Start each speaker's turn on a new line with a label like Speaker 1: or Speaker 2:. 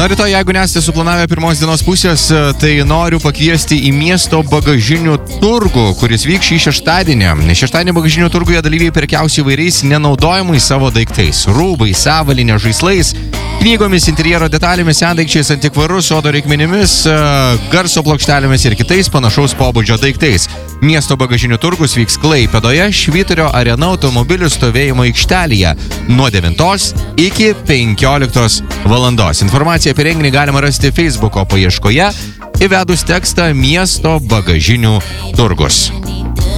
Speaker 1: Na rytoj, jeigu nesate suplanavę pirmos dienos pusės, tai noriu pakviesti į miesto bagažinių turgų, kuris vyks šį šeštadienį. Šeštadienį bagažinių turguje dalyviai prekiaus įvairiais nenaudojamais savo daiktais - rūbais, avalinė, žaislais, knygomis, interjero detalėmis, sendaikčiais, antikvaru, sodo reikmenimis, garso plokštelėmis ir kitais panašaus pobūdžio daiktais. Miesto bagažinių turgus vyks Klaipėdoje, Švyturio arena automobilių stovėjimo aikštelėje nuo 9 iki 15 valandos. Informaciją apie renginį galima rasti Facebooko paieškoje įvedus tekstą Miesto bagažinių turgus.